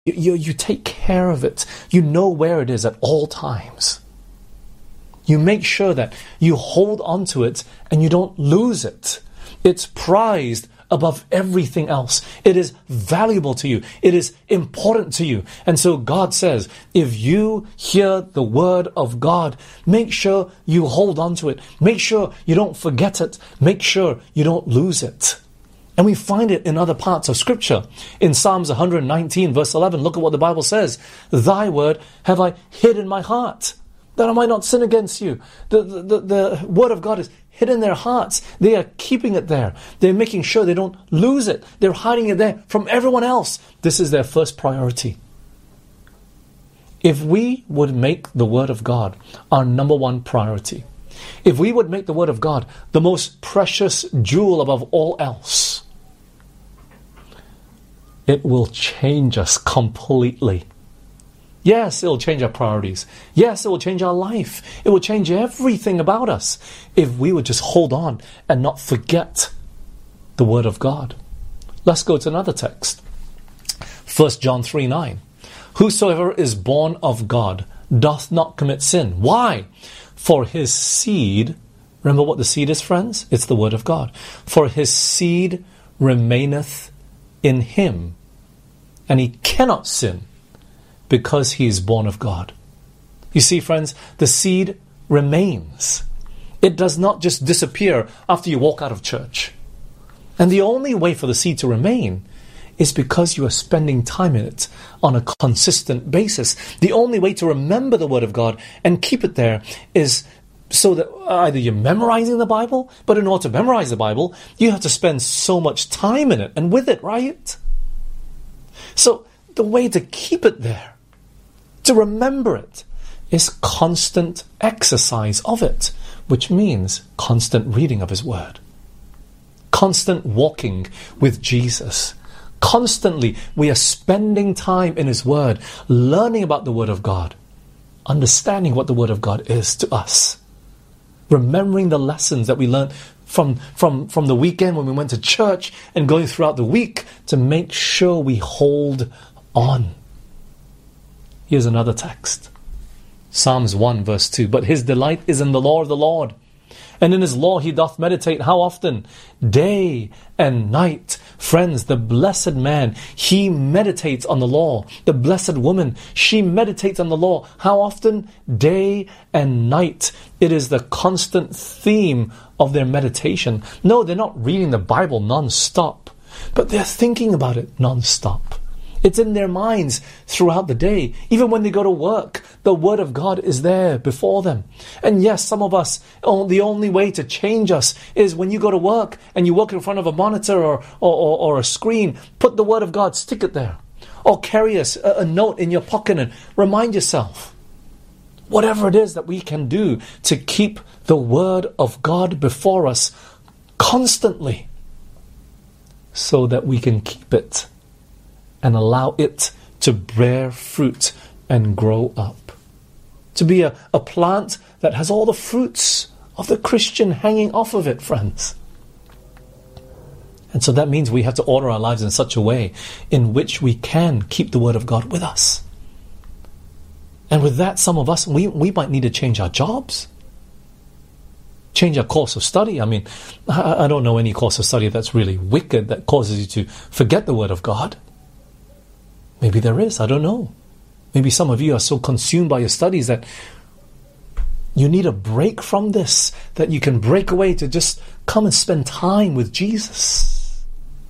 You take care of it. You know where it is at all times. You make sure that you hold on to it and you don't lose it. It's prized above everything else. It is valuable to you. It is important to you. And so God says, if you hear the word of God, make sure you hold on to it. Make sure you don't forget it. Make sure you don't lose it. And we find it in other parts of Scripture. In Psalms 119 verse 11, look at what the Bible says. Thy word have I hid in my heart, that I might not sin against you. The word of God is hid in their hearts. They are keeping it there. They're making sure they don't lose it. They're hiding it there from everyone else. This is their first priority. If we would make the word of God our number one priority, if we would make the word of God the most precious jewel above all else, it will change us completely. Yes, it will change our priorities. Yes, it will change our life. It will change everything about us if we would just hold on and not forget the word of God. Let's go to another text. 1 John 3:9. Whosoever is born of God doth not commit sin. Why? For his seed, remember what the seed is, friends? It's the word of God. For his seed remaineth in him, and he cannot sin, because he is born of God. You see, friends, the seed remains. It does not just disappear after you walk out of church. And the only way for the seed to remain is because you are spending time in it on a consistent basis. The only way to remember the word of God and keep it there is so that either you're memorizing the Bible, but in order to memorize the Bible, you have to spend so much time in it and with it, right? So the way to keep it there, to remember it, is constant exercise of it, which means constant reading of His Word, constant walking with Jesus. Constantly, we are spending time in His Word, learning about the Word of God, understanding what the Word of God is to us, remembering the lessons that we learned from the weekend when we went to church, and going throughout the week to make sure we hold on. Here's another text. Psalms 1 verse 2. But his delight is in the law of the Lord, and in His law he doth meditate. How often? Day and night. Friends, the blessed man, he meditates on the law. The blessed woman, she meditates on the law. How often? Day and night. It is the constant theme of their meditation. No, they're not reading the Bible non-stop, but they're thinking about it non-stop. It's in their minds throughout the day. Even when they go to work, the Word of God is there before them. And yes, some of us, the only way to change us is when you go to work and you work in front of a monitor or a screen, put the Word of God, stick it there. Or carry a note in your pocket and remind yourself. Whatever it is that we can do to keep the Word of God before us constantly, so that we can keep it and allow it to bear fruit and grow up. To be a plant that has all the fruits of the Christian hanging off of it, friends. And so that means we have to order our lives in such a way in which we can keep the Word of God with us. And with that, some of us, we might need to change our jobs. Change our course of study. I mean, I don't know any course of study that's really wicked, that causes you to forget the Word of God. Maybe there is, I don't know. Maybe some of you are so consumed by your studies that you need a break from this, that you can break away to just come and spend time with Jesus.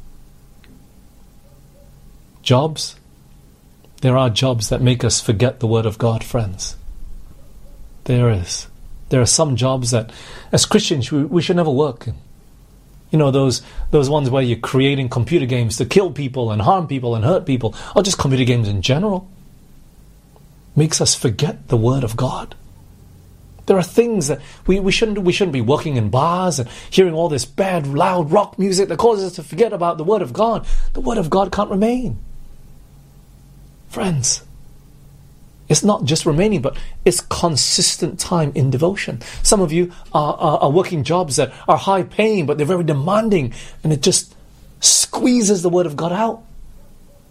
Jobs. There are jobs that make us forget the Word of God, friends. There is. There are some jobs that, as Christians, we should never work in. You know, those ones where you're creating computer games to kill people and harm people and hurt people, or just computer games in general. Makes us forget the Word of God. There are things that we shouldn't be working in bars and hearing all this bad, loud rock music that causes us to forget about the Word of God. The Word of God can't remain. Friends, it's not just remaining, but it's consistent time in devotion. Some of you are working jobs that are high paying, but they're very demanding, and it just squeezes the Word of God out.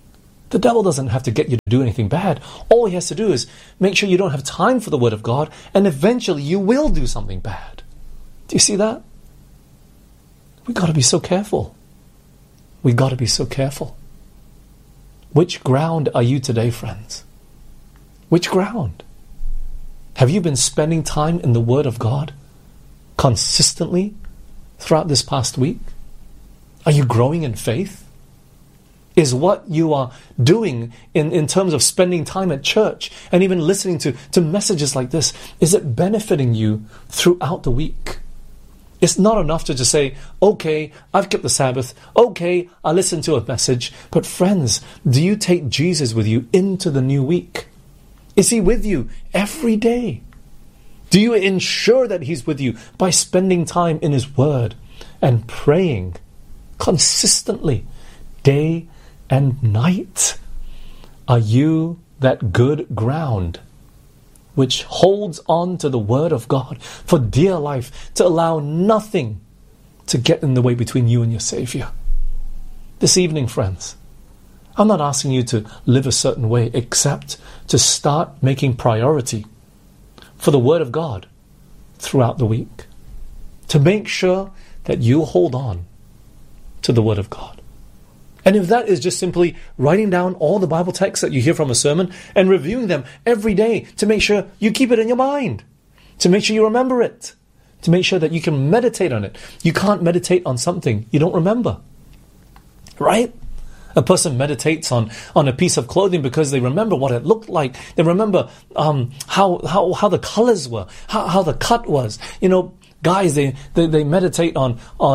The devil doesn't have to get you to do anything bad. All he has to do is make sure you don't have time for the Word of God, and eventually you will do something bad. Do you see that? We got to be so careful. We got to be so careful. Which ground are you today, friends? Which ground? Have you been spending time in the Word of God consistently throughout this past week? Are you growing in faith? Is what you are doing in terms of spending time at church and even listening to messages like this, is it benefiting you throughout the week? It's not enough to just say, okay, I've kept the Sabbath, okay, I listened to a message. But friends, do you take Jesus with you into the new week? Is He with you every day? Do you ensure that He's with you by spending time in His Word and praying consistently, day and night? Are you that good ground which holds on to the Word of God for dear life, to allow nothing to get in the way between you and your Savior? This evening, friends, I'm not asking you to live a certain way, except to start making priority for the Word of God throughout the week. To make sure that you hold on to the Word of God. And if that is just simply writing down all the Bible texts that you hear from a sermon and reviewing them every day to make sure you keep it in your mind, to make sure you remember it, to make sure that you can meditate on it. You can't meditate on something you don't remember. Right? A person meditates on a piece of clothing because they remember what it looked like. They remember how the colors were, how the cut was. You know, guys, they meditate on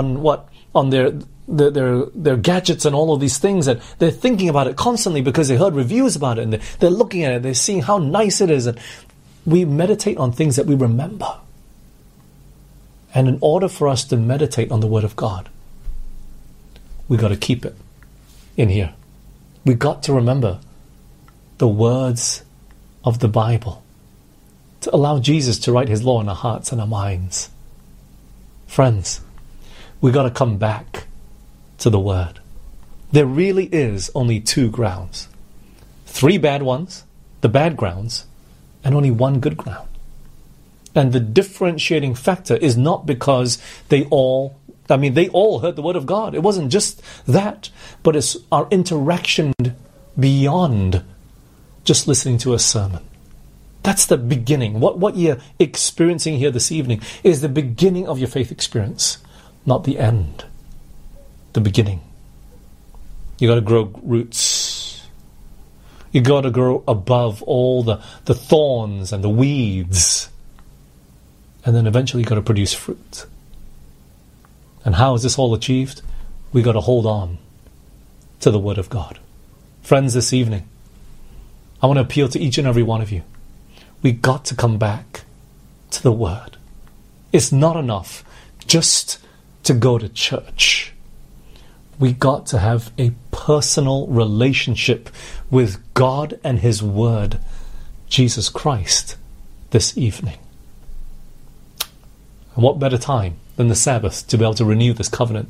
their gadgets and all of these things, that they're thinking about it constantly because they heard reviews about it, and they're looking at it, they're seeing how nice it is. And we meditate on things that we remember. And in order for us to meditate on the Word of God, we got to keep it in here. We got to remember the words of the Bible, to allow Jesus to write His law in our hearts and our minds. Friends, we got to come back to the Word. There really is only two grounds. 3 bad ones, the bad grounds, and only 1 good ground. And the differentiating factor is not because they all heard the Word of God. It wasn't just that, but it's our interaction beyond just listening to a sermon. That's the beginning. What you're experiencing here this evening is the beginning of your faith experience, not the end. The beginning. You got to grow roots. You got to grow above all the thorns and the weeds. And then eventually you got to produce fruit. And how is this all achieved? We got to hold on to the Word of God. Friends, this evening, I want to appeal to each and every one of you. We got to come back to the Word. It's not enough just to go to church. We got to have a personal relationship with God and His Word, Jesus Christ, this evening. And what better time than the Sabbath to be able to renew this covenant?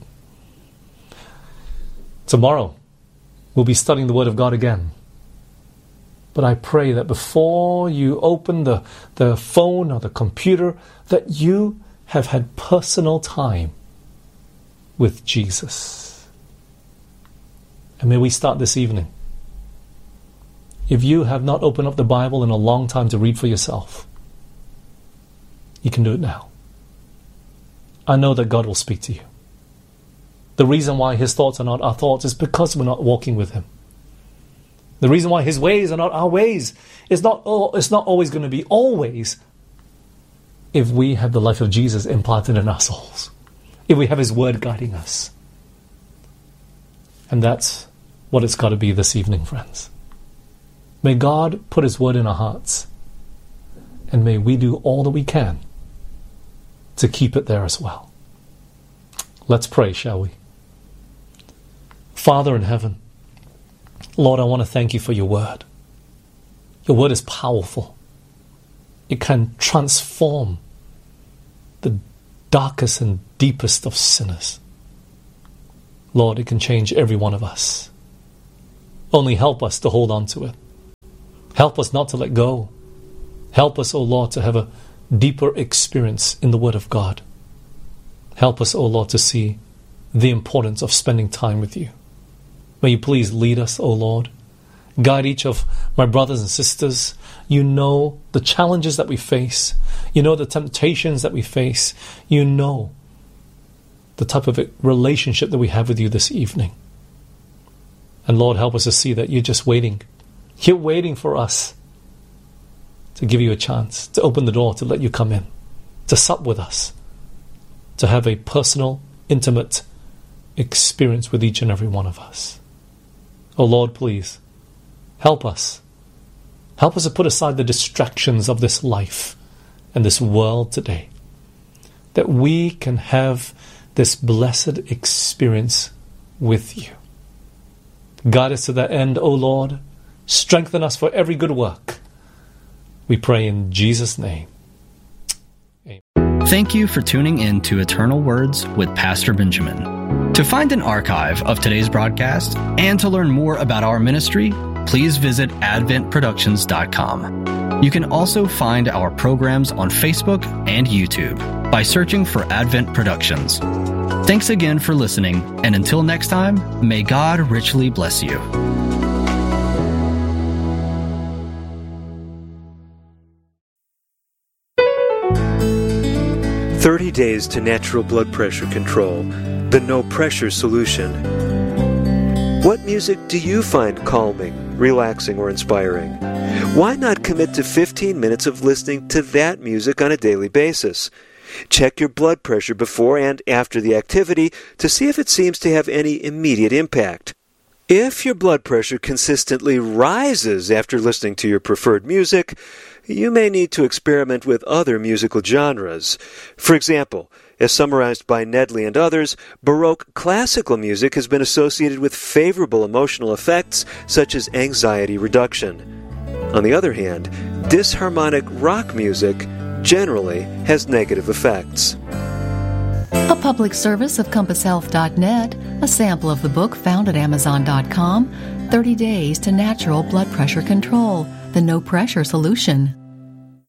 Tomorrow, we'll be studying the Word of God again. But I pray that before you open the phone or the computer, that you have had personal time with Jesus. And may we start this evening. If you have not opened up the Bible in a long time to read for yourself, you can do it now. I know that God will speak to you. The reason why His thoughts are not our thoughts is because we're not walking with Him. The reason why His ways are not our ways is not always going to be always if we have the life of Jesus implanted in our souls. If we have His Word guiding us. And that's what it's got to be this evening, friends. May God put His Word in our hearts. And may we do all that we can to keep it there as well. Let's pray, shall we? Father in heaven, Lord, I want to thank You for Your Word. Your Word is powerful. It can transform the darkest and deepest of sinners. Lord, it can change every one of us. Only help us to hold on to it. Help us not to let go. Help us, O Lord, to have a deeper experience in the Word of God. Help us, O Lord, to see the importance of spending time with you. May you please lead us, O Lord. Guide each of my brothers and sisters. You know the challenges that we face. You know the temptations that we face. You know the type of relationship that we have with you this evening. And Lord, help us to see that you're just waiting. You're waiting for us to give you a chance, to open the door, to let you come in, to sup with us, to have a personal, intimate experience with each and every one of us. Oh Lord, please, help us. Help us to put aside the distractions of this life and this world today, that we can have this blessed experience with you. Guide us to that end, O Lord. Strengthen us for every good work. We pray in Jesus' name. Amen. Thank you for tuning in to Eternal Words with Pastor Benjamin. To find an archive of today's broadcast and to learn more about our ministry, please visit adventproductions.com. You can also find our programs on Facebook and YouTube by searching for Advent Productions. Thanks again for listening, and until next time, may God richly bless you. "30 Days to Natural Blood Pressure Control, the No Pressure Solution." What music do you find calming, relaxing, or inspiring? Why not commit to 15 minutes of listening to that music on a daily basis? Check your blood pressure before and after the activity to see if it seems to have any immediate impact. If your blood pressure consistently rises after listening to your preferred music, you may need to experiment with other musical genres. For example, as summarized by Nedley and others, Baroque classical music has been associated with favorable emotional effects such as anxiety reduction. On the other hand, disharmonic rock music generally has negative effects. A public service of CompassHealth.net, a sample of the book found at Amazon.com, 30 Days to Natural Blood Pressure Control, the No Pressure Solution.